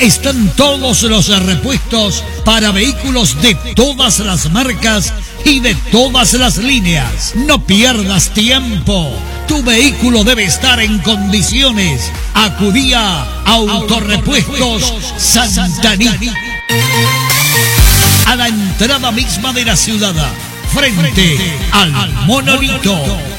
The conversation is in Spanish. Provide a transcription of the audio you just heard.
están todos los repuestos para vehículos de todas las marcas y de todas las líneas. No pierdas tiempo. Tu vehículo debe estar en condiciones. Acudí a Autorepuestos Santaní. A la entrada misma de la ciudad, frente al Monolito.